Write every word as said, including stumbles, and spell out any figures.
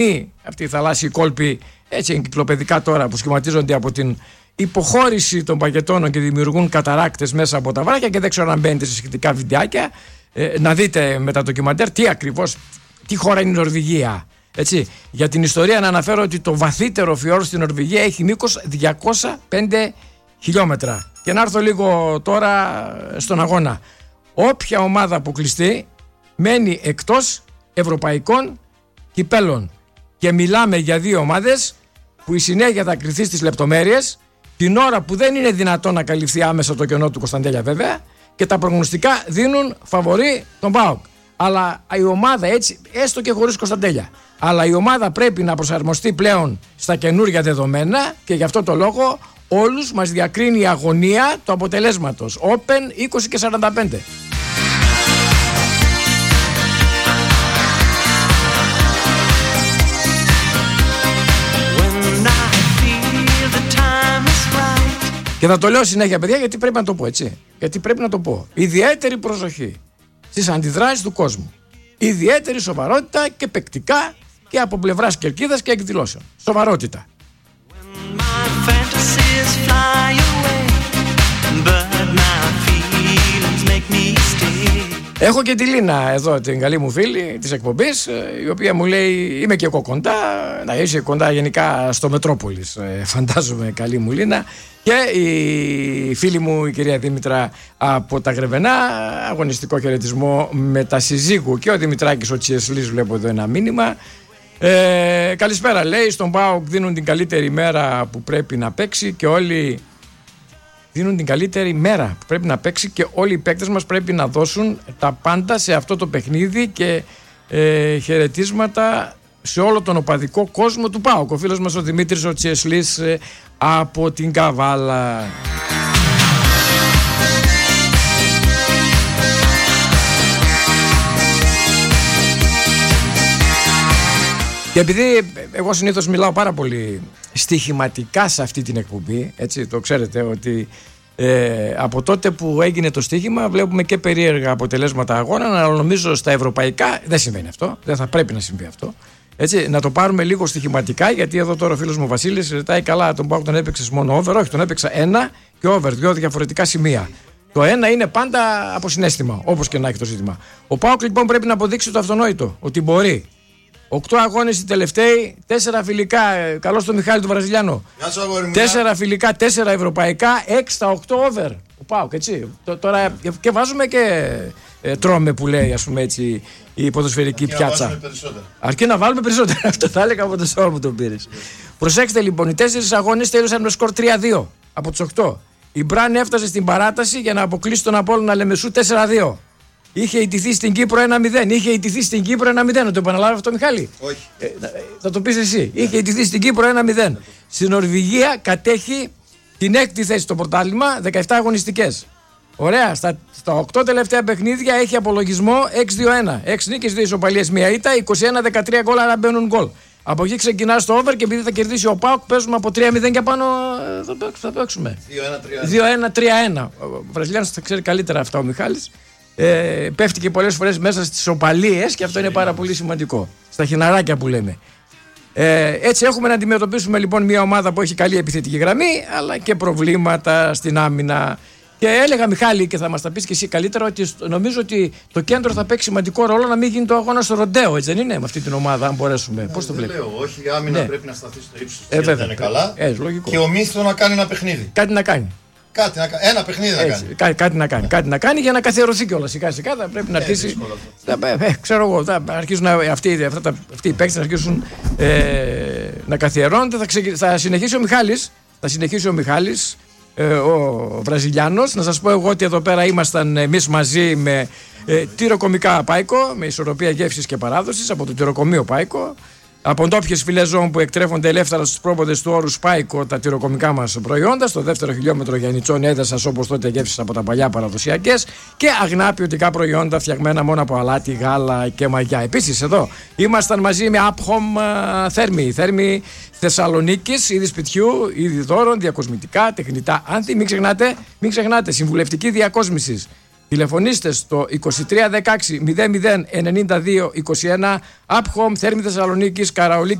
αυτοί οι θαλάσσιοι κόλποι, έτσι εγκυκλοπαιδικά τώρα, που σχηματίζονται από την υποχώρηση των παγετώνων και δημιουργούν καταράκτες μέσα από τα βράχια, και δεν ξέρω αν μπαίνετε σε σχετικά βιντεάκια ε, να δείτε με τα ντοκιμαντέρ τι ακριβώς, τι χώρα είναι η Νορβηγία. Έτσι. Για την ιστορία να αναφέρω ότι το βαθύτερο φιόρ στην Νορβηγία έχει μήκος διακόσια πέντε χιλιόμετρα. Και να έρθω λίγο τώρα στον αγώνα. Όποια ομάδα αποκλειστεί μένει εκτός ευρωπαϊκών κυπέλων. Και μιλάμε για δύο ομάδες που η συνέχεια θα κριθεί στις λεπτομέρειες, την ώρα που δεν είναι δυνατόν να καλυφθεί άμεσα το κενό του Κωνσταντέλια βέβαια, και τα προγνωστικά δίνουν φαβορί τον ΠΑΟΚ. Αλλά η ομάδα, έτσι, έστω και χωρίς Κωνσταντέλια, αλλά η ομάδα πρέπει να προσαρμοστεί πλέον στα καινούργια δεδομένα, και γι' αυτό το λόγο όλους μας διακρίνει η αγωνία του αποτελέσματος. Open είκοσι και σαράντα πέντε. Και θα το λέω συνέχεια, παιδιά, γιατί πρέπει να το πω, έτσι. Γιατί πρέπει να το πω. Ιδιαίτερη προσοχή στις αντιδράσεις του κόσμου. Ιδιαίτερη σοβαρότητα και παικτικά και από πλευράς κερκίδας και εκδηλώσεων. Σοβαρότητα. Έχω και τη Λίνα εδώ, την καλή μου φίλη της εκπομπής, η οποία μου λέει: είμαι και εγώ κοντά. Να είσαι κοντά γενικά στο Μετρόπολης, φαντάζομαι, καλή μου Λίνα. Και η φίλη μου η κυρία Δήμητρα από τα Γρεβενά, αγωνιστικό χαιρετισμό με τα συζύγου. Και ο Δημητράκης ο Τσιεσλής, βλέπω εδώ ένα μήνυμα. Ε, καλησπέρα, λέει, στον ΠΑΟΚ δίνουν την καλύτερη μέρα που πρέπει να παίξει και όλοι δίνουν την καλύτερη μέρα που πρέπει να παίξει και όλοι οι παίκτες μας πρέπει να δώσουν τα πάντα σε αυτό το παιχνίδι, και ε, χαιρετίσματα σε όλο τον οπαδικό κόσμο του ΠΑΟΚ. Ο φίλος μας ο Δημήτρης ο Τσιεσλής ε, από την Καβάλα. Και επειδή εγώ συνήθως μιλάω πάρα πολύ στοιχηματικά σε αυτή την εκπομπή, έτσι, το ξέρετε ότι ε, από τότε που έγινε το στοίχημα βλέπουμε και περίεργα αποτελέσματα αγώνα, αλλά νομίζω στα ευρωπαϊκά δεν συμβαίνει αυτό, δεν θα πρέπει να συμβεί αυτό. Έτσι, να το πάρουμε λίγο στοιχηματικά, γιατί εδώ τώρα ο φίλος μου Βασίλης ζητάει: καλά, τον ΠΑΟΚ τον έπαιξες μόνο over? Όχι, τον έπαιξα ένα και over, δύο διαφορετικά σημεία. Το ένα είναι πάντα από συναίσθημα, όπως και να έχει το ζήτημα. Ο ΠΑΟΚ λοιπόν πρέπει να αποδείξει το αυτονόητο, ότι μπορεί. Οκτώ αγώνες οι τελευταίοι, τέσσερα φιλικά. Καλώς το Μιχάλη του Βραζιλιάνο. Τέσσερα φιλικά, τέσσερα ευρωπαϊκά, έξι στα οκτώ over. Ο ΠΑΟΚ, έτσι. Τώρα και βάζουμε και ε, τρώμε που λέει, ας πούμε, έτσι, η ποδοσφαιρική αρκεί πιάτσα. Να Αρκεί να βάλουμε περισσότερα. Αυτό θα έλεγα από το σώμα που τον πήρες. Προσέξτε λοιπόν, οι τέσσερις αγώνες τέλειωσαν με σκορ τρία δύο από τους οκτώ. Η Μπραν έφτασε στην παράταση για να αποκλείσει τον Απόλλωνα Λεμεσού τέσσερα δύο. Είχε ιτηθεί στην Κύπρο ένα μηδέν. Είχε ιτηθεί στην Κύπρο ένα μηδέν. Να το επαναλάβω αυτό, Μιχάλη? Όχι. Ε, θα το πεις εσύ. Είχε ιτηθεί στην Κύπρο ένα μηδέν. Στην Νορβηγία κατέχει την έκτη θέση στο πρωτάθλημα, δεκαεπτά αγωνιστικές. Ωραία. Στα, στα οκτώ τελευταία παιχνίδια έχει απολογισμό έξι δύο ένα. έξι νίκες, δύο ισοπαλίες, μία ήττα, είκοσι ένα δεκατρία γκολ, άρα μπαίνουν γκολ. Από εκεί ξεκινά στο over, και επειδή θα κερδίσει ο ΠΑΟΚ, παίζουμε από τρία μηδέν και πάνω. Θα παίξουμε. δύο ένα τρία ένα. Ο Βραζιλιάνος θα ξέρει καλύτερα αυτά ο Μιχάλης. Ε, πέφτει και πολλές φορές μέσα στις οπαλίες, και αυτό είναι πάρα πολύ σημαντικό. Στα χιναράκια που λέμε. Ε, έτσι έχουμε να αντιμετωπίσουμε λοιπόν μια ομάδα που έχει καλή επιθετική γραμμή, αλλά και προβλήματα στην άμυνα. Και έλεγα, Μιχάλη, και θα μας τα πεις και εσύ καλύτερα, ότι νομίζω ότι το κέντρο θα παίξει σημαντικό ρόλο να μην γίνει το αγώνα στο ροντέο, έτσι δεν είναι, με αυτή την ομάδα, αν μπορέσουμε? Πώς το βλέπεις? Λέω, όχι, η άμυνα ναι. πρέπει να σταθεί στο ύψος της, ε, δεν είναι καλά. Ε, λογικό. Και ο Μίθρο να κάνει ένα παιχνίδι. Κάτι να κάνει. Κάτι να, ένα παιχνίδι να έτσι, κάνει. Κά, κάτι να κάνει. Κάτι να κάνει για να καθιερωθεί κιόλα. Σιγά σιγά θα πρέπει να ε, αρχίσει. Θα, ε, ξέρω εγώ, θα αρχίσουν να, αυτοί, αυτά, τα, αυτοί οι παίκτες να αρχίσουν ε, να καθιερώνονται. Θα, ξε, θα συνεχίσει ο Μιχάλης. Θα συνεχίσει ο Μιχάλης, ε, ο Βραζιλιάνος. Να σας πω εγώ ότι εδώ πέρα ήμασταν εμείς μαζί με ε, τυροκομικά Πάικο, με ισορροπία γεύσης και παράδοσης από το τυροκομείο Πάικο. Από ντόπιες φυλές ζώων που εκτρέφονται ελεύθερα στους πρόποδες του όρου Σπάικο, τα τυροκομικά μας προϊόντα. Στο δεύτερο χιλιόμετρο Γιαννιτσών έδεσας, όπως τότε γεύσεις από τα παλιά παραδοσιακές. Και αγνά ποιοτικά προϊόντα φτιαγμένα μόνο από αλάτι, γάλα και μαγιά. Επίσης, εδώ ήμασταν μαζί με Uphome Θέρμη. Θέρμη Θεσσαλονίκης, είδη σπιτιού, είδη δώρων, διακοσμητικά, τεχνητά άνθη. Μην ξεχνάτε, μην ξεχνάτε, συμβουλευτική διακόσμηση. Τηλεφωνήστε στο είκοσι τρία δεκαέξι μηδέν μηδέν ενενήντα δύο είκοσι ένα. Up Home, Θέρμη Θεσσαλονίκης, Καραολί